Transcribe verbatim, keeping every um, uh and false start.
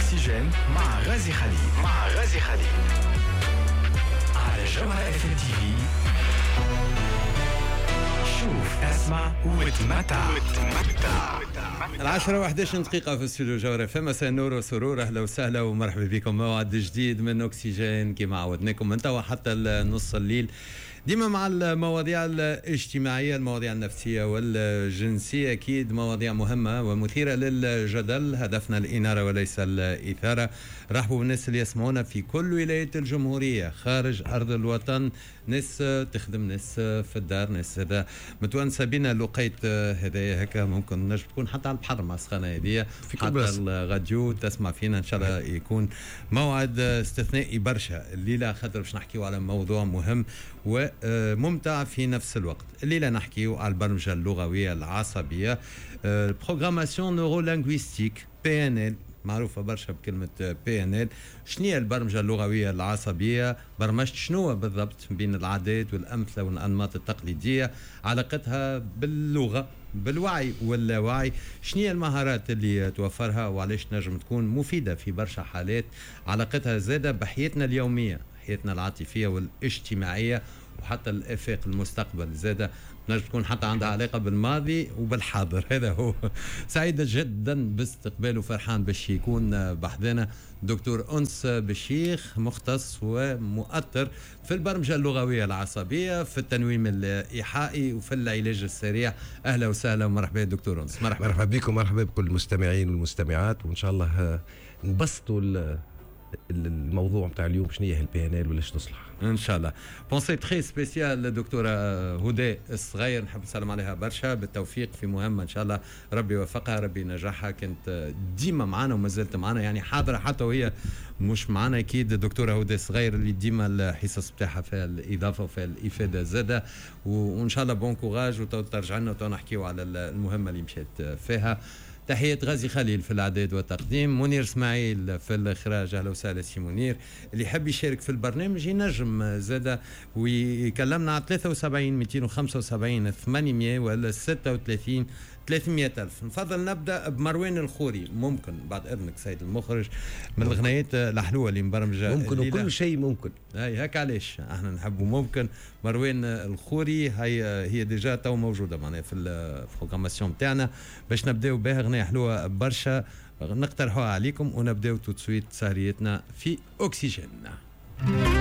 أكسجين مع غازي خليل مع غازي خليل على جوهرة اف ام تي في. شوف اسمع وتمتع. العشرة واحد عشر دقيقة في استوديو جوهرة اف ام. مساء النور وسرور، أهلا وسهلا ومرحبا بكم. موعد جديد من أكسجين كما عودناكم من توا حتى نص الليل، ديما مع المواضيع الاجتماعية، المواضيع النفسية والجنسية، أكيد مواضيع مهمة ومثيرة للجدل. هدفنا الإنارة وليس الإثارة. رحبوا بالناس اللي يسمعونا في كل ولاية الجمهورية خارج أرض الوطن، ناس تخدم، ناس في الدار، ناس هذا متونسة بنا لقيت هدايا هكا، ممكن نجم تكون حتى على البحر مع سخانة هدية، حتى الراديو تسمع فينا. إن شاء الله يكون موعد استثنائي برشا الليلة، خاطر باش نحكيو على موضوع مهم وممتع في نفس الوقت. الليلة نحكيو على البرمجة اللغوية العصبية، بروغراماسيون نورو لينغويستيك بي ان ال، معروفة برشا بكلمة بي ان ال. شنو هي البرمجة اللغوية العصبية؟ برمجت شنو بالضبط بين العادات والأمثلة والأنماط التقليدية، علاقتها باللغة، بالوعي واللاوعي، شنو هي المهارات اللي توفرها وعلاش نجم تكون مفيدة في برشا حالات، علاقتها زادة بحياتنا اليومية، حياتنا العاطفية والاجتماعية، وحتى الافاق المستقبل زادة نجم تكون حتى عندها علاقة بالماضي وبالحاضر. هذا هو. سعيد جدا باستقبال وفرحان باش يكون بحذنا دكتور أنس بشيخ، مختص ومؤثر في البرمجة اللغوية العصبية، في التنويم الإيحائي وفي العلاج السريع. أهلا وسهلا ومرحبا دكتور أنس. مرحبا, مرحبا بكم، مرحبا بكل المستمعين والمستمعات، وإن شاء الله نبسطوا الموضوع بتاع اليوم شنو هي البي ان ال ولاش تصلح ان شاء الله. بونسي تري سبيسيال الدكتوره هدى الصغير، نحب نسلم عليها برشا، بالتوفيق في مهمه ان شاء الله، ربي يوفقها، ربي ينجحها. كنت ديما معنا وما زلت معنا، يعني حاضره حتى وهي مش معنا. اكيد الدكتوره هدى الصغير اللي ديما الحصص بتاعها فيها الاضافه وفيها الافاده زاده، وان شاء الله بون كوراج وترجع لنا ونحكيو على المهمه اللي مشيت فيها. تحية غازي خليل في الإعداد والتقديم، منير اسماعيل في الإخراج. أهلا وسهلا سي منير. اللي يحب يشارك في البرنامج ينجم زادة ويكلمنا على ثلاثة وسبعين مئتين وخمسة وسبعين ثمانمئة ولا ستة وثلاثين ثلاثمئة ألف. نفضل نبدأ بمروان الخوري، ممكن بعد إذنك سيد المخرج، من الغنيات الحلوة اللي مبرمجة ممكن وكل شيء ممكن. هاي هيك علاش احنا نحبوا ممكن. مروان الخوري هي هي ديجا تو موجودة معنا في البروغراماسيون بتاعنا، باش نبداو بها غنية حلوة برشا نقترحوها عليكم ونبداو توت سويت سهريتنا في أكسجين.